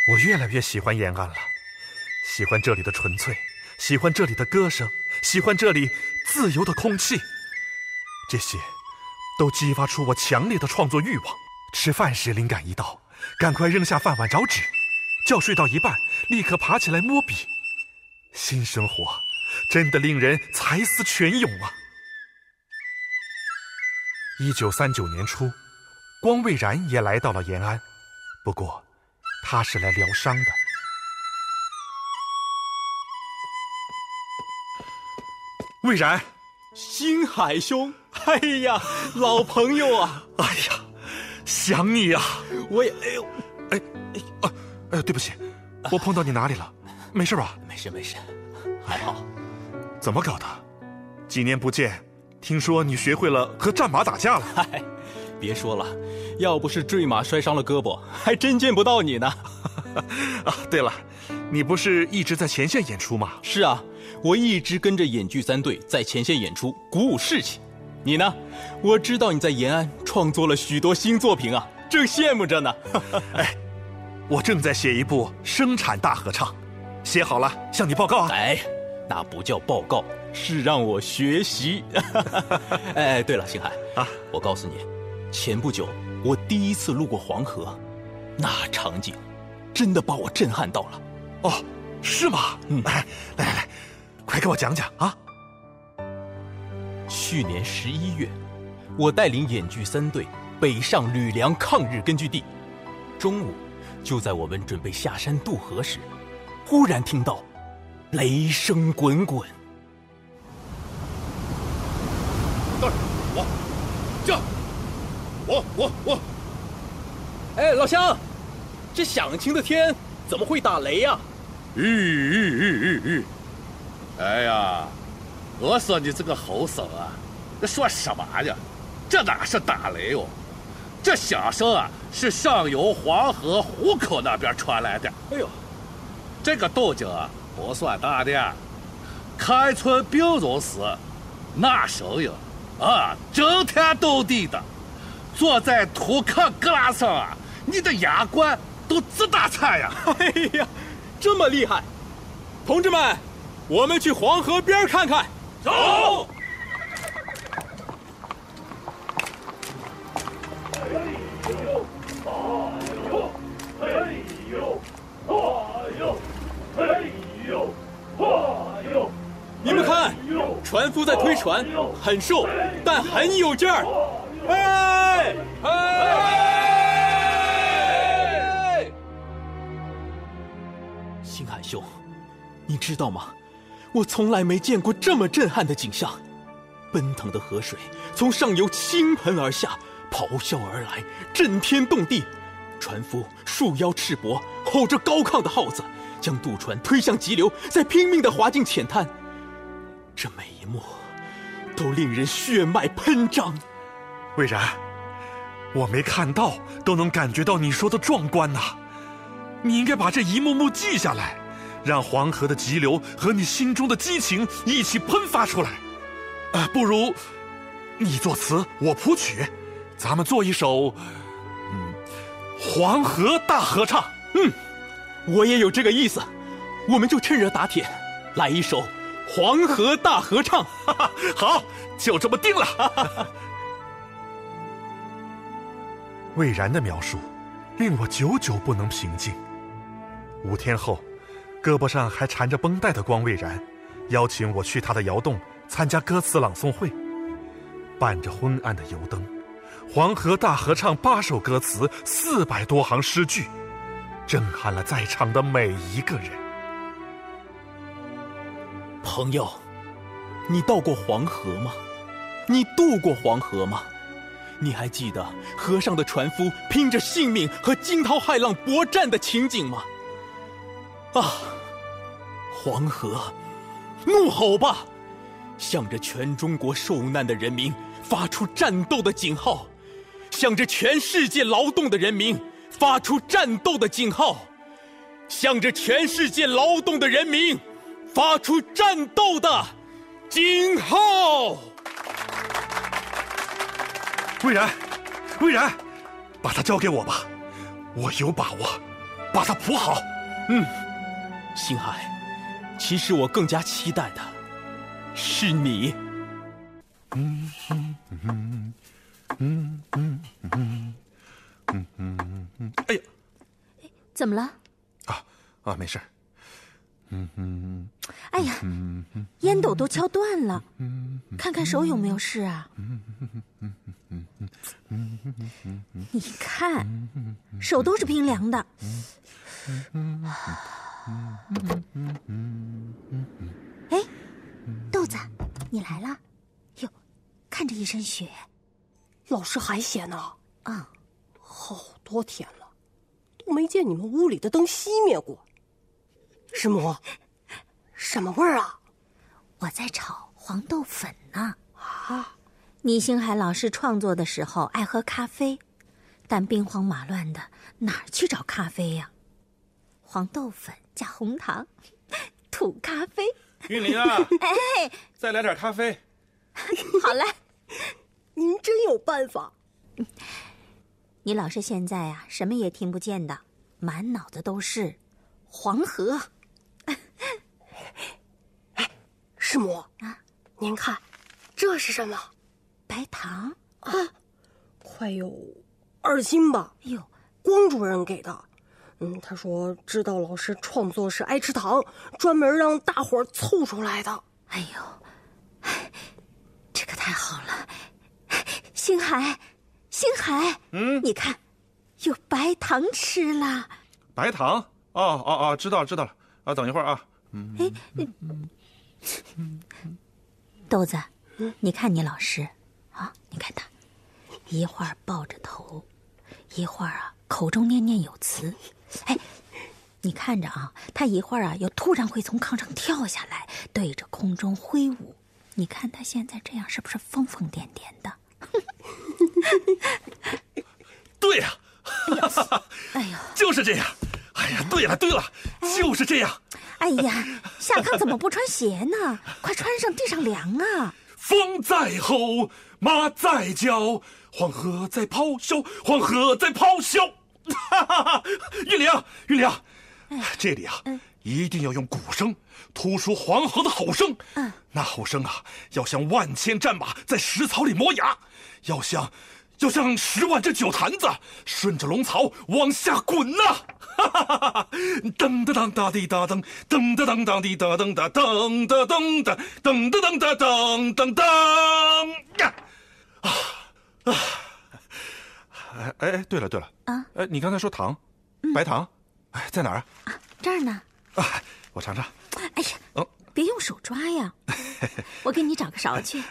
我越来越喜欢延安了，喜欢这里的纯粹，喜欢这里的歌声，喜欢这里自由的空气。这些都激发出我强烈的创作欲望。吃饭时灵感一到，赶快扔下饭碗找纸，觉睡到一半立刻爬起来摸笔。新生活真的令人才思泉涌啊。1939年初，光蔚然也来到了延安，不过他是来疗伤的。蔚然， 星海兄，哎呀，老朋友啊！ 哎呀，想你啊！ 我也， 对不起，我碰到你哪里了？没事吧？ 没事，还好。 怎么搞的？几年不见，听说你学会了和战马打架了？ 嗨，别说了，要不是坠马摔伤了胳膊，还真见不到你呢。 啊，对了，你不是一直在前线演出吗？ 是啊，我一直跟着演剧3队在前线演出，鼓舞士气。你呢？我知道你在延安创作了许多新作品啊，正羡慕着呢。 哎，我正在写一部生产大合唱，写好了向你报告啊。 哎，那不叫报告，是让我学习。哎，对了，星海啊，我告诉你，前不久我第一次路过黄河，那场景真的把我震撼到了。 哦，是吗？来，快给我讲讲啊。 去年11月，我带领演剧3队北上吕梁抗日根据地，中午就在我们准备下山渡河时，忽然听到雷声滚滚。 那是我。 哎，老乡，这响晴的天怎么会打雷呀？ 哎呀，我说你这个后生啊，这说什么呢？这哪是打雷哦？这响声啊是上游黄河壶口那边传来的。 哎呦， 这个动静啊不算大的，开村并容时，那声音啊震天动地的，坐在土坑疙瘩上啊，你的牙关都直打颤呀！ 哎呀，这么厉害！同志们，我们去黄河边看看。 走！ 你们看，船夫在推船，很瘦，但很有劲儿。哎！星海兄，你知道吗？我从来没见过这么震撼的景象。奔腾的河水从上游倾盆而下，咆哮而来，震天动地。船夫束腰赤膊，吼着高亢的号子，将渡船推向急流，再拼命地划进浅滩。这每一幕都令人血脉喷张。 蔚然，我没看到，都能感觉到你说的壮观呐。你应该把这一幕幕记下来，让黄河的急流和你心中的激情一起喷发出来。不如你作词，我谱曲，咱们做一首黄河大合唱。 我也有这个意思，我们就趁热打铁，来一首黄河大合唱。 好，就这么定了。蔚然的描述令我久久不能平静。5天后，胳膊上还缠着绷带的光蔚然邀请我去他的窑洞参加歌词朗诵会。伴着昏暗的油灯，黄河大合唱8首歌词，400多行诗句，震撼了在场的每一个人。 朋友，你到过黄河吗？你渡过黄河吗？你还记得河上的船夫拼着性命和惊涛骇浪搏战的情景吗？黄河，怒吼吧，向着全中国受难的人民发出战斗的警号，向着全世界劳动的人民发出战斗的警号，向着全世界劳动的人民发出战斗的警号。 蔚然，把它交给我吧，我有把握。 把它谱好。 星海，其实我更加期待的是你。 哎呀， 怎么了？ 没事。 哎呀，烟斗都敲断了，看看手有没有事啊？你看，手都是冰凉的。哎，豆子，你来了。哟，看着一身血。 老师还写呢。 啊， 好多天了，都没见你们屋里的灯熄灭过。师母，什么味儿啊？ 我在炒黄豆粉呢。倪星海老师创作的时候爱喝咖啡，但兵荒马乱的哪儿去找咖啡呀？黄豆粉加红糖，土咖啡。 玉林啊， 哎， 再来点咖啡。 好嘞。 您真有办法。 你老师现在啊，什么也听不见的，满脑子都是黄河。 师母啊，您看，这是什么？ 白糖啊，快有2斤吧。 哎呦， 光主任给的。他说知道老师创作是爱吃糖，专门让大伙儿凑出来的。 哎呦，这可太好了。星海，你看，有白糖吃了。 白糖？哦，知道了。啊，等一会儿啊。 豆子，你看你老师啊，你看他，一会儿抱着头，一会儿啊口中念念有词。哎，你看着啊，他一会儿啊又突然会从炕上跳下来，对着空中挥舞。你看他现在这样是不是疯疯癫癫的？ 对呀， 哎呦， 就是这样。哎呀，对了，就是这样。 哎呀，下炕怎么不穿鞋呢？快穿上，地上凉啊！ 风在吼，马在叫，黄河在咆哮，黄河在咆哮。玉玲，这里啊，一定要用鼓声突出黄河的吼声。那吼声啊，要像万千战马在食槽里磨牙，要像10万只酒坛子顺着龙槽往下滚呐！噔噔当哒滴哒噔，噔噔当当滴哒噔哒噔噔噔噔噔噔噔噔噔噔呀！ 哎，对了啊， 你刚才说糖，白糖，在哪儿啊？ 这儿呢。 我尝尝。 哎呀，别用手抓呀，我给你找个勺去。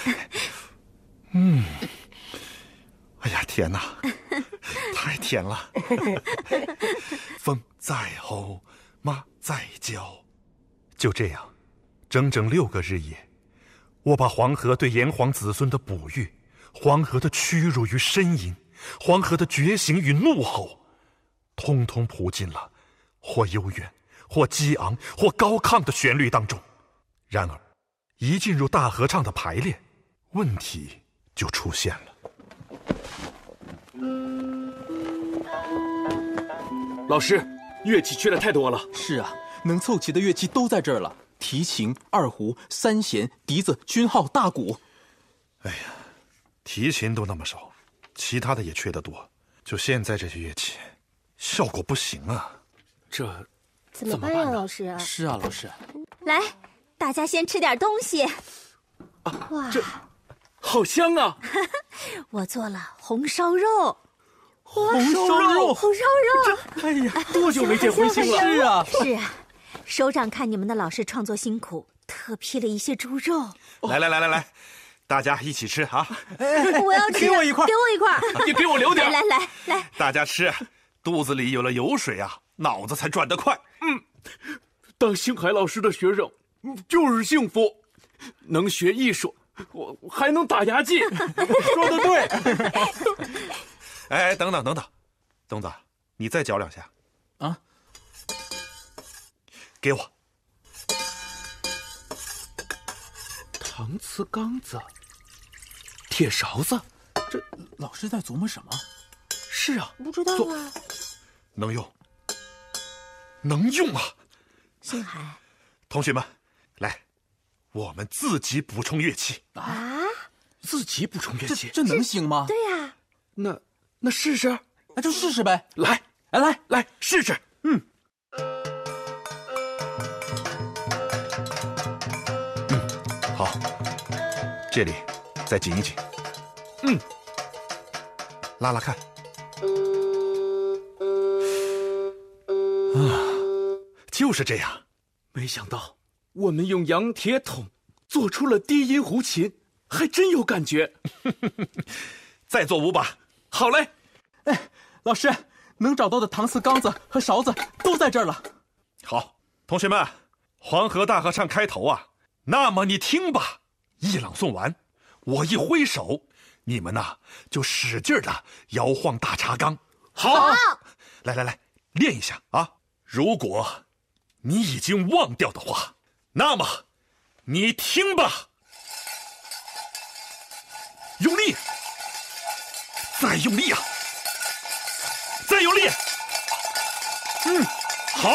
哎呀，甜呐，太甜了。 风在吼，马在叫。就这样，整整6个日夜，我把黄河对炎黄子孙的哺育，黄河的屈辱与呻吟，黄河的觉醒与怒吼，通通谱进了或悠远、或激昂、或高亢的旋律当中。然而，一进入大合唱的排练，问题就出现了。 老师，乐器缺的太多了。 是啊，能凑齐的乐器都在这儿了：提琴、二胡、三弦、笛子、军号、大鼓。 哎呀，提琴都那么少，其他的也缺得多。就现在这些乐器，效果不行啊。 这怎么办呀，老师？ 是啊，老师。 来，大家先吃点东西。哇， 这好香啊！ 我做了红烧肉。 红烧肉。 哎呀，多久没见荤腥了？ 是啊，首长看你们的老师创作辛苦，特批了一些猪肉。 来，大家一起吃啊！ 我要吃， 给我一块， 你给我留点。 来， 大家吃，肚子里有了油水啊，脑子才转得快。 当星海老师的学生就是幸福，能学艺术，我还能打牙祭。说得对。 哎，等等，东子，你再搅2下。 啊， 给我。 搪瓷缸子，铁勺子， 这老师在琢磨什么？ 是啊， 不知道啊。 能用， 能用啊！ 星海， 同学们，来，我们自己补充乐器。 啊， 自己补充乐器，这能行吗？ 对呀， 那试试，那就试试呗。来试试。 好，这里再紧一紧。拉拉看。就是这样。 没想到我们用羊铁桶做出了低音胡琴，还真有感觉。 再做5把。 好嘞。哎，老师，能找到的搪瓷缸子和勺子都在这儿了。 好，同学们，黄河大合唱开头啊，那么你听吧。一朗诵完，我一挥手，你们呐就使劲的摇晃大茶缸。 好， 来，练一下啊！如果你已经忘掉的话，那么你听吧。用力，再用力啊！再用力。好。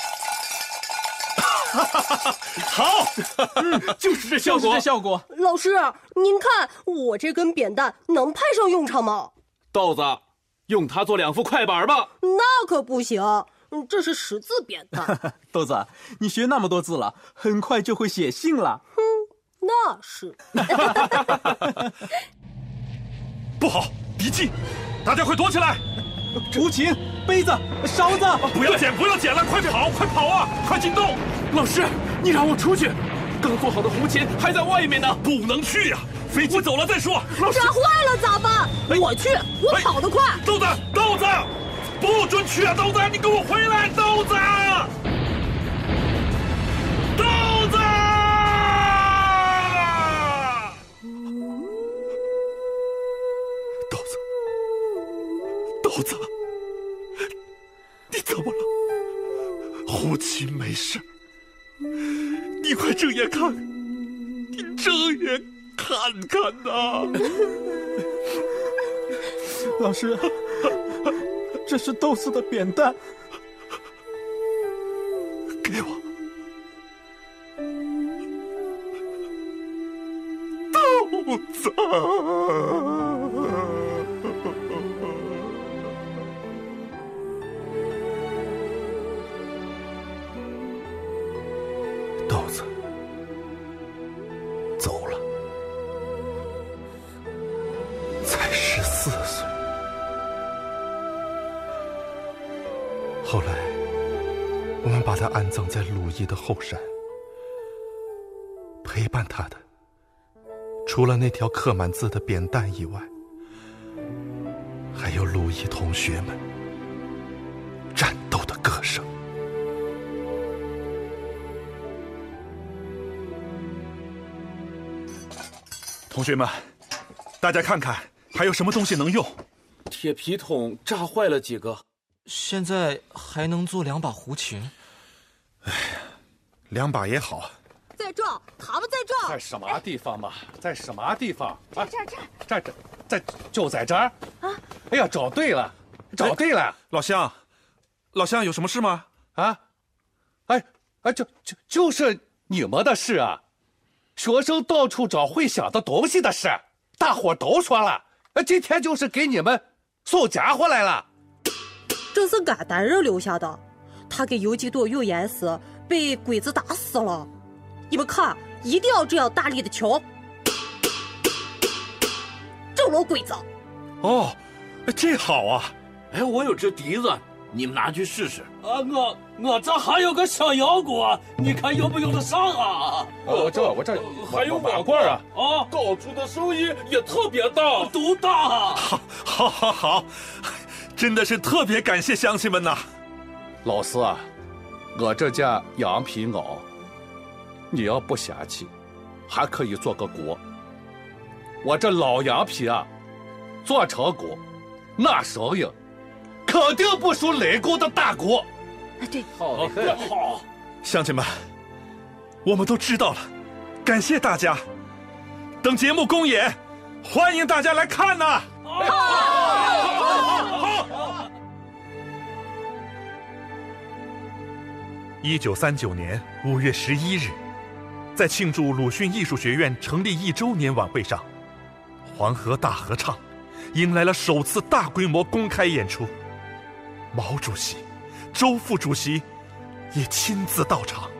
好， 就是这效果。 老师，您看我这根扁担能派上用场吗？ 豆子，用它做2副快板吧。 那可不行，这是识字扁担。 豆子，你学那么多字了，很快就会写信了。 那是。 不好，敌机！大家快躲起来！ 胡琴、杯子、勺子， 不要捡了，快跑啊！快进洞！ 老师，你让我出去，刚做好的胡琴还在外面呢。 不能去呀，飞机走了再说。 老师， 炸坏了咋办？我去，我跑得快。 豆子，不准去啊！豆子，你给我回来！豆子，你怎么了？胡琴没事，你快睁眼看，呐！ 老师，这是豆子的扁担。 给我。豆子。豆子走了，才14岁。后来，我们把他安葬在鲁艺的后山。陪伴他的，除了那条刻满字的扁担以外，还有鲁艺同学们战斗的歌声。同学们，大家看看还有什么东西能用？ 铁皮桶炸坏了几个， 现在还能做2把胡琴。 哎呀，2把也好。 在这，蛤蟆在这。 在什么地方嘛？在什么地方？ 这， 就在这儿啊！哎呀，找对了。 老乡有什么事吗？ 啊？就是你们的事啊！学生到处找会想的东西的事，大伙都说了。今天就是给你们送家伙来了。 这是俺大人留下的，他给游击队用盐时被鬼子打死了。你们看，一定要这样大力的敲，中了鬼子。 哦，这好啊！ 哎，我有支笛子，你们拿去试试。我这还有个小摇鼓，你看用不用得上啊？ 我这还有瓦罐啊！搞出的声音也特别大，多大？ 好，真的是特别感谢乡亲们呐！ 老师啊，我这件羊皮袄，你要不嫌弃，还可以做个鼓。我这老羊皮啊，做成鼓，那声音肯定不输雷公的大鼓。 对， 好， 乡亲们，我们都知道了，感谢大家。等节目公演，欢迎大家来看呐！好。 1939年5月11日，在庆祝鲁迅艺术学院成立1周年晚会上，黄河大合唱迎来了首次大规模公开演出。毛主席、周副主席也亲自到场。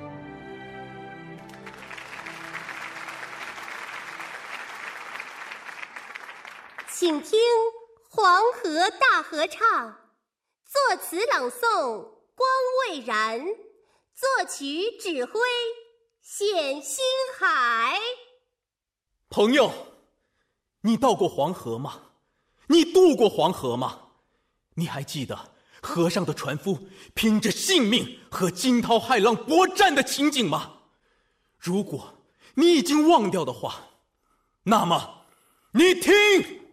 请听《黄河大合唱》，作词朗诵光蔚然，作曲指挥冼星海。 朋友，你到过黄河吗？你渡过黄河吗？你还记得河上的船夫拼着性命和惊涛骇浪搏战的情景吗？如果你已经忘掉的话，那么你听。